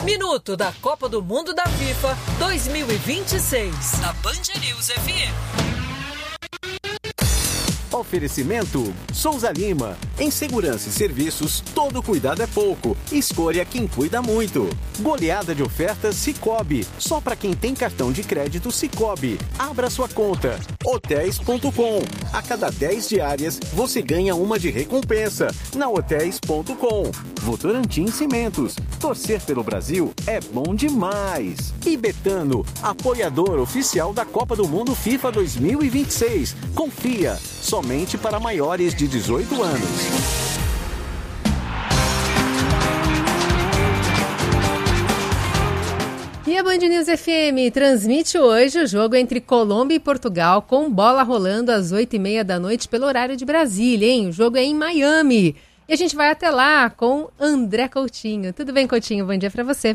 Minuto da Copa do Mundo da FIFA 2026. Na Band News FM. Oferecimento Souza Lima. Em segurança e serviços, todo cuidado é pouco. Escolha quem cuida muito. Goleada de ofertas Sicoob. Só para quem tem cartão de crédito Sicoob. Abra sua conta. Hotéis.com. A cada 10 diárias, você ganha uma de recompensa. Na Hotéis.com. Votorantim Cimentos. Torcer pelo Brasil é bom demais. E Betano, apoiador oficial da Copa do Mundo FIFA 2026. Confia. Somente para maiores de 18 anos. E a Band News FM transmite hoje o jogo entre Colômbia e Portugal, com bola rolando às 8h30 da noite pelo horário de Brasília, hein? O jogo é em Miami. E a gente vai até lá com André Coutinho. Tudo bem, Coutinho? Bom dia para você.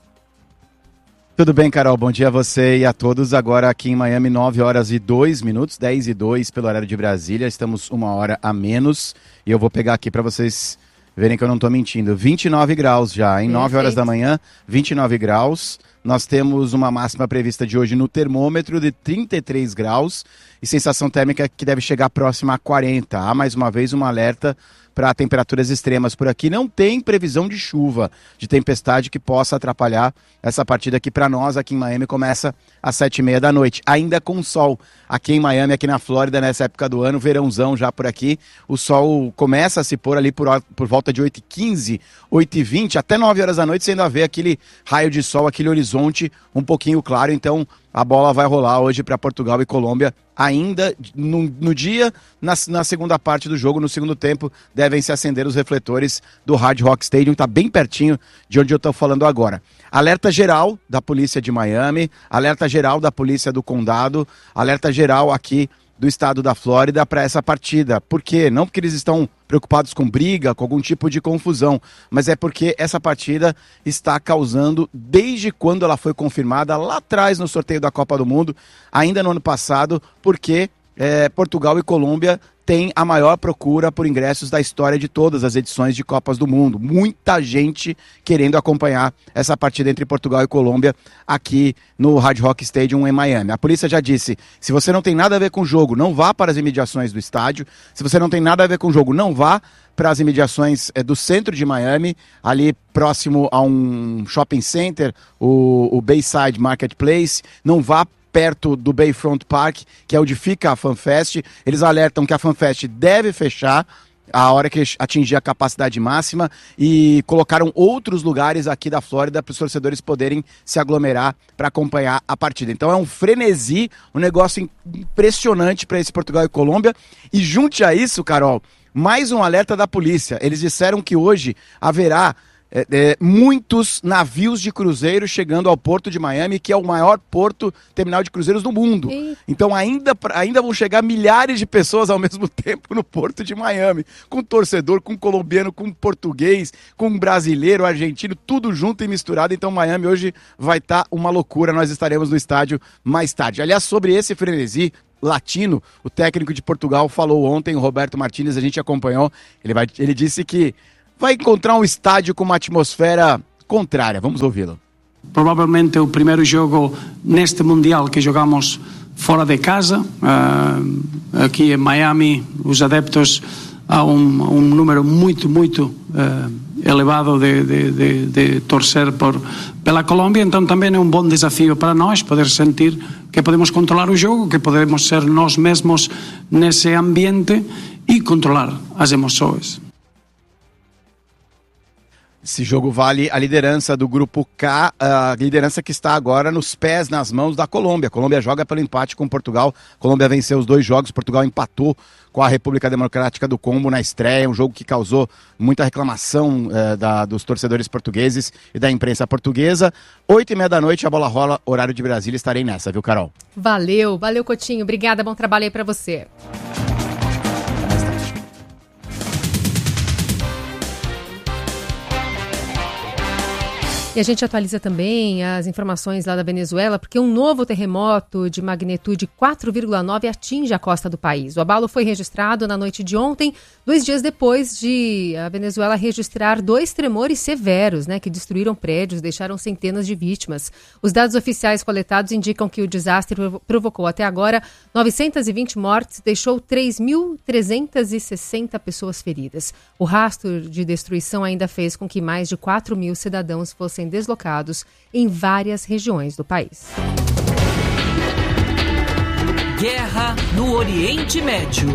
Tudo bem, Carol? Bom dia a você e a todos. Agora aqui em Miami, 9h02, 10h02 pelo horário de Brasília. Estamos 1 hora a menos e eu vou pegar aqui para vocês verem que eu não estou mentindo. 29 graus já, em 9 horas da manhã, 29 graus. Nós temos uma máxima prevista de hoje no termômetro de 33 graus e sensação térmica que deve chegar próxima a 40. Há mais uma vez um alerta para temperaturas extremas por aqui. Não tem previsão de chuva, de tempestade que possa atrapalhar essa partida que para nós aqui em Miami começa às 7h30 da noite. Ainda com sol aqui em Miami, aqui na Flórida, nessa época do ano, verãozão já por aqui. O sol começa a se pôr ali por volta de 8h15, 8h20, até 9 horas da noite, sendo a ver aquele raio de sol, aquele horizonte um pouquinho claro. Então a bola vai rolar hoje para Portugal e Colômbia ainda no dia, na segunda parte do jogo, no segundo tempo, devem se acender os refletores do Hard Rock Stadium, está bem pertinho de onde eu estou falando agora. Alerta geral da polícia de Miami, alerta geral da polícia do condado, alerta geral aqui do estado da Flórida para essa partida. Por quê? Não porque eles estão preocupados com briga, com algum tipo de confusão, mas é porque essa partida está causando, desde quando ela foi confirmada lá atrás no sorteio da Copa do Mundo, ainda no ano passado, porque Portugal e Colômbia têm a maior procura por ingressos da história de todas as edições de Copas do Mundo. Muita gente querendo acompanhar essa partida entre Portugal e Colômbia aqui no Hard Rock Stadium em Miami. A polícia já disse, se você não tem nada a ver com o jogo, não vá para as imediações do estádio. Se você não tem nada a ver com o jogo, não vá para as imediações do centro de Miami, ali próximo a um shopping center, o Bayside Marketplace. Não vá perto do Bayfront Park, que é onde fica a FanFest. Eles alertam que a FanFest deve fechar a hora que atingir a capacidade máxima e colocaram outros lugares aqui da Flórida para os torcedores poderem se aglomerar para acompanhar a partida. Então é um frenesi, um negócio impressionante para esse Portugal e Colômbia. E junte a isso, Carol, mais um alerta da polícia. Eles disseram que hoje haverá muitos navios de cruzeiro chegando ao porto de Miami, que é o maior terminal de cruzeiros do mundo. Então ainda vão chegar milhares de pessoas ao mesmo tempo no porto de Miami, com torcedor, com colombiano, com português, com brasileiro, argentino, tudo junto e misturado. Então Miami hoje vai estar uma loucura. Nós estaremos no estádio mais tarde. Aliás, sobre esse frenesi latino, o técnico de Portugal falou ontem, o Roberto Martínez, a gente acompanhou, ele disse que vai encontrar um estádio com uma atmosfera contrária. Vamos ouvi-lo. Provavelmente o primeiro jogo neste Mundial que jogamos fora de casa. Aqui em Miami, os adeptos, há um número muito elevado de torcer pela Colômbia. Então também é um bom desafio para nós poder sentir que podemos controlar o jogo, que podemos ser nós mesmos nesse ambiente e controlar as emoções. Esse jogo vale a liderança do Grupo K, a liderança que está agora nos pés, nas mãos da Colômbia. A Colômbia joga pelo empate com Portugal. A Colômbia venceu os 2 jogos, Portugal empatou com a República Democrática do Congo na estreia, um jogo que causou muita reclamação dos torcedores portugueses e da imprensa portuguesa. 8h30 da noite, a bola rola, horário de Brasília, estarei nessa, viu, Carol? Valeu, Coutinho, obrigada, bom trabalho aí pra você. E a gente atualiza também as informações lá da Venezuela, porque um novo terremoto de magnitude 4,9 atinge a costa do país. O abalo foi registrado na noite de ontem, 2 dias depois de a Venezuela registrar 2 tremores severos, que destruíram prédios, deixaram centenas de vítimas. Os dados oficiais coletados indicam que o desastre provocou até agora 920 mortes, deixou 3.360 pessoas feridas. O rastro de destruição ainda fez com que mais de 4 mil cidadãos fossem deslocados em várias regiões do país. Guerra no Oriente Médio.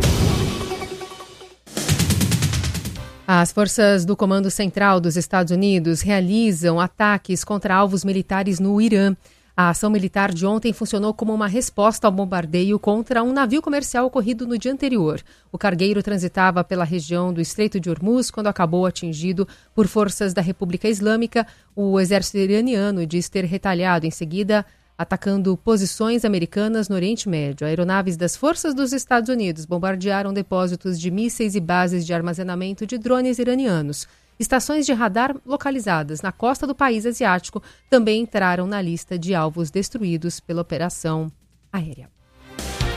As forças do Comando Central dos Estados Unidos realizam ataques contra alvos militares no Irã. A ação militar de ontem funcionou como uma resposta ao bombardeio contra um navio comercial ocorrido no dia anterior. O cargueiro transitava pela região do Estreito de Hormuz quando acabou atingido por forças da República Islâmica. O exército iraniano diz ter retalhado em seguida, atacando posições americanas no Oriente Médio. Aeronaves das forças dos Estados Unidos bombardearam depósitos de mísseis e bases de armazenamento de drones iranianos. Estações de radar localizadas na costa do país asiático também entraram na lista de alvos destruídos pela operação aérea.